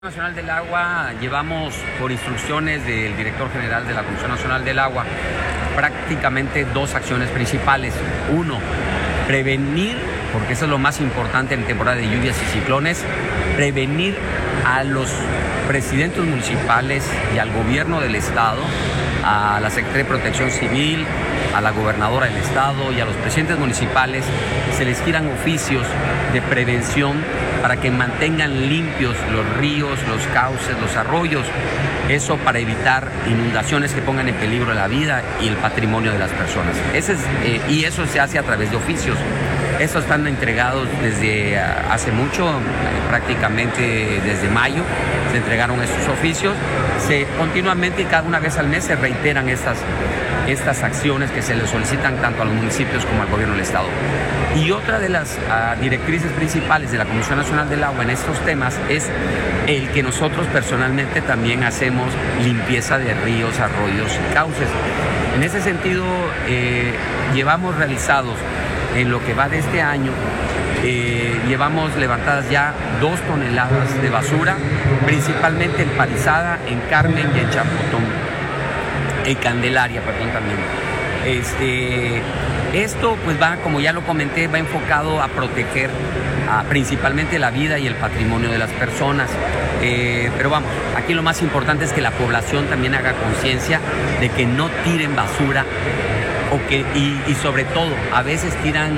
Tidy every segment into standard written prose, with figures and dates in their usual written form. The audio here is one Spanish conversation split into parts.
Nacional del Agua llevamos, por instrucciones del director general de la Comisión Nacional del Agua, prácticamente dos acciones principales. Uno, prevenir, porque eso es lo más importante en temporada de lluvias y ciclones, prevenir a los presidentes municipales y al gobierno del estado, a la Secretaría de Protección Civil, a la gobernadora del estado y a los presidentes municipales, se les giran oficios de prevención para que mantengan limpios los ríos, los cauces, los arroyos. Eso para evitar inundaciones que pongan en peligro la vida y el patrimonio de las personas. Y eso se hace a través de oficios. Estos están entregados desde hace mucho, prácticamente desde mayo, se entregaron estos oficios. Continuamente y cada una vez al mes se reiteran estas acciones que se les solicitan tanto a los municipios como al gobierno del estado. Y otra de las directrices principales de la Comisión Nacional del Agua en estos temas es el que nosotros personalmente también hacemos limpieza de ríos, arroyos y cauces. En ese sentido, llevamos realizados en lo que va de este año, llevamos levantadas ya 2 toneladas de basura, principalmente en Palizada, en Carmen y en Champotón, en Candelaria, perdón, también. Esto pues va, como ya lo comenté, va enfocado a proteger principalmente la vida y el patrimonio de las personas. Pero vamos, aquí lo más importante es que la población también haga conciencia de que no tiren basura y sobre todo a veces tiran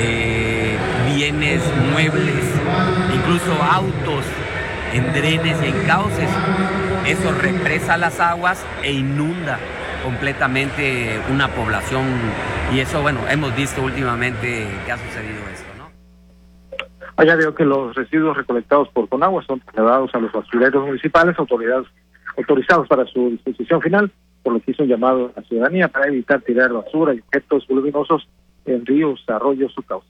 bienes, muebles, incluso autos en drenes y en cauces. Eso represa las aguas e inunda completamente una población, y eso, bueno, hemos visto últimamente que ha sucedido esto, ¿no? Allá veo que los residuos recolectados por Conagua son trasladados a los basureros municipales, autoridades autorizados para su disposición final, por lo que hizo un llamado a la ciudadanía para evitar tirar basura y objetos voluminosos en ríos, arroyos o cauces.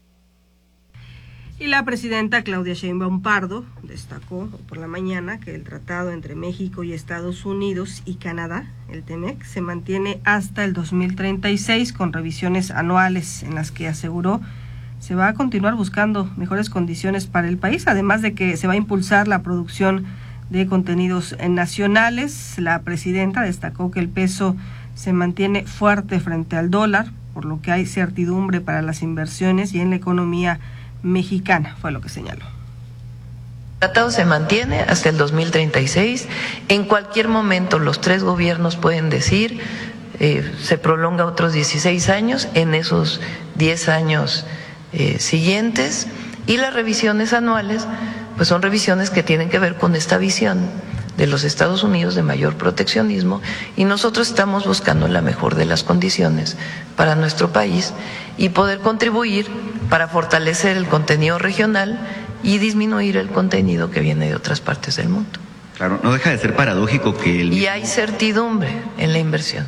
Y la presidenta Claudia Sheinbaum Pardo destacó por la mañana que el tratado entre México y Estados Unidos y Canadá, el TEMEC, se mantiene hasta el 2036 con revisiones anuales en las que aseguró se va a continuar buscando mejores condiciones para el país, además de que se va a impulsar la producción de contenidos nacionales. La presidenta destacó que el peso se mantiene fuerte frente al dólar, por lo que hay certidumbre para las inversiones y en la economía mexicana, fue lo que señaló. El tratado se mantiene hasta el 2036. En cualquier momento los 3 gobiernos pueden decir se prolonga otros 16 años, en esos 10 años siguientes, y las revisiones anuales pues son revisiones que tienen que ver con esta visión de los Estados Unidos de mayor proteccionismo, y nosotros estamos buscando la mejor de las condiciones para nuestro país y poder contribuir para fortalecer el contenido regional y disminuir el contenido que viene de otras partes del mundo. Claro, no deja de ser paradójico que Y hay certidumbre en la inversión.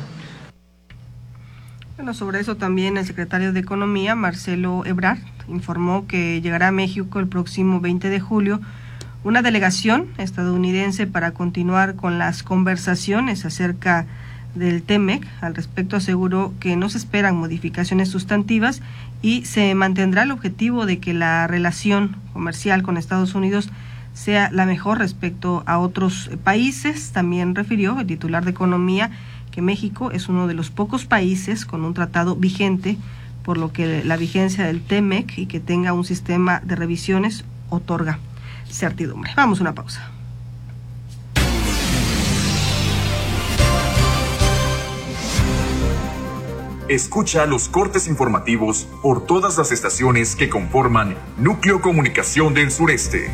Bueno, sobre eso también el secretario de Economía, Marcelo Ebrard, informó que llegará a México el próximo 20 de julio una delegación estadounidense para continuar con las conversaciones acerca del TEMEC. Al respecto aseguró que no se esperan modificaciones sustantivas y se mantendrá el objetivo de que la relación comercial con Estados Unidos sea la mejor respecto a otros países. También refirió el titular de Economía que México es uno de los pocos países con un tratado vigente, por lo que la vigencia del TEMEC y que tenga un sistema de revisiones otorga certidumbre. Vamos a una pausa. Escucha los cortes informativos por todas las estaciones que conforman Núcleo Comunicación del Sureste.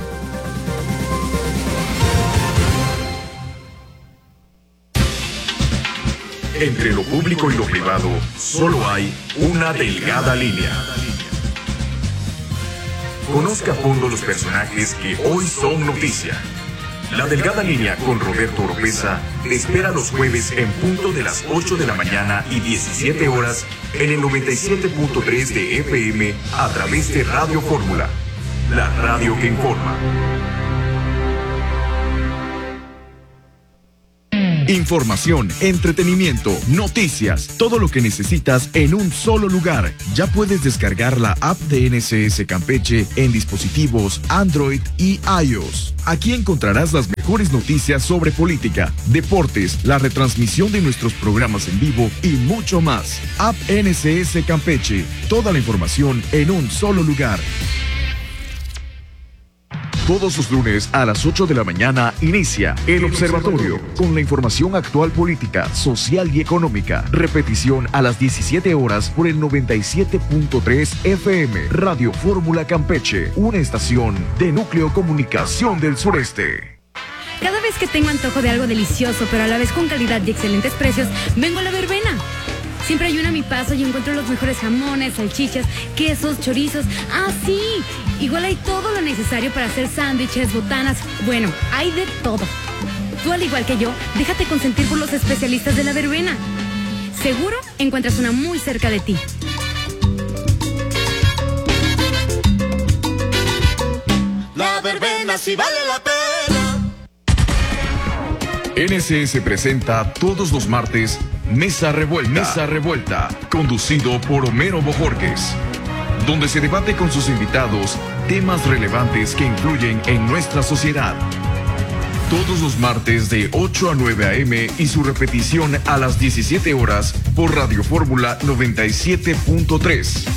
Entre lo público y lo privado, solo hay una delgada línea. Conozca a fondo los personajes que hoy son noticia. La delgada línea con Roberto Oropeza te espera los jueves en punto de las 8 de la mañana y 17 horas en el 97.3 de FM a través de Radio Fórmula, la radio que informa. Información, entretenimiento, noticias, todo lo que necesitas en un solo lugar. Ya puedes descargar la app de NSS Campeche en dispositivos Android y iOS. Aquí encontrarás las mejores noticias sobre política, deportes, la retransmisión de nuestros programas en vivo y mucho más. App NSS Campeche. Toda la información en un solo lugar. Todos los lunes a las 8 de la mañana inicia El Observatorio con la información actual política, social y económica. Repetición a las 17 horas por el 97.3 FM. Radio Fórmula Campeche, una estación de Núcleo Comunicación del Sureste. Cada vez que tengo antojo de algo delicioso, pero a la vez con calidad y excelentes precios, vengo a La Verbena. Siempre hay una a mi paso y encuentro los mejores jamones, salchichas, quesos, chorizos. ¡Ah, sí! Igual hay todo lo necesario para hacer sándwiches, botanas. Bueno, hay de todo. Tú, al igual que yo, déjate consentir por los especialistas de La Verbena. Seguro encuentras una muy cerca de ti. La Verbena sí vale la pena. NSS presenta todos los martes Mesa Revuelta, conducido por Homero Bojorquez, donde se debate con sus invitados temas relevantes que influyen en nuestra sociedad. Todos los martes de 8 a 9 a.m. y su repetición a las 17 horas por Radio Fórmula 97.3.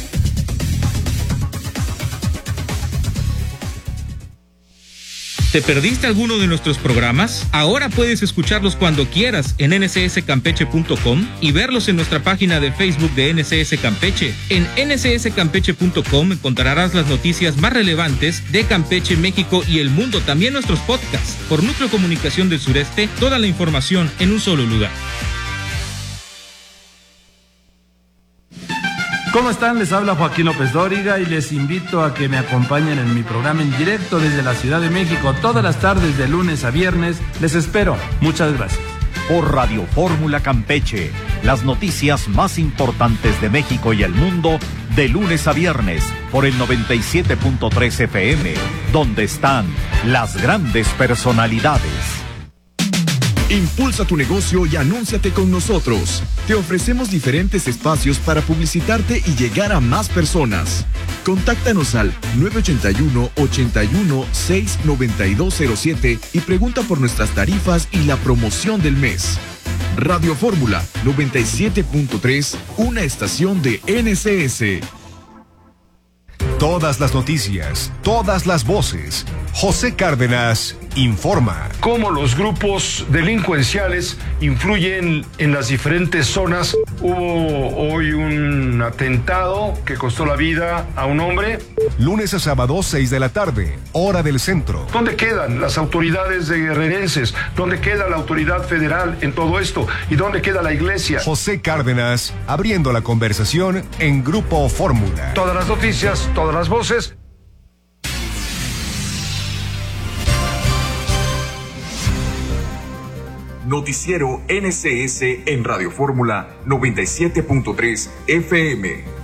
¿Te perdiste alguno de nuestros programas? Ahora puedes escucharlos cuando quieras en nsscampeche.com y verlos en nuestra página de Facebook de NSS Campeche. En nsscampeche.com encontrarás las noticias más relevantes de Campeche, México y el mundo, también nuestros podcasts. Por Núcleo Comunicación del Sureste, toda la información en un solo lugar. ¿Cómo están? Les habla Joaquín López Dóriga y les invito a que me acompañen en mi programa en directo desde la Ciudad de México todas las tardes de lunes a viernes. Les espero. Muchas gracias. Por Radio Fórmula Campeche, las noticias más importantes de México y el mundo de lunes a viernes por el 97.3 FM, donde están las grandes personalidades. Impulsa tu negocio y anúnciate con nosotros. Te ofrecemos diferentes espacios para publicitarte y llegar a más personas. Contáctanos al 981-81-69207 y pregunta por nuestras tarifas y la promoción del mes. Radio Fórmula 97.3, una estación de NSS. Todas las noticias, todas las voces. José Cárdenas informa. Cómo los grupos delincuenciales influyen en las diferentes zonas. Hubo hoy un atentado que costó la vida a un hombre. Lunes a sábado, 6 de la tarde, hora del centro. ¿Dónde quedan las autoridades de guerrerenses? ¿Dónde queda la autoridad federal en todo esto? ¿Y dónde queda la iglesia? José Cárdenas, abriendo la conversación en Grupo Fórmula. Todas las noticias, todas las voces. Noticiero NSS en Radio Fórmula 97.3 FM.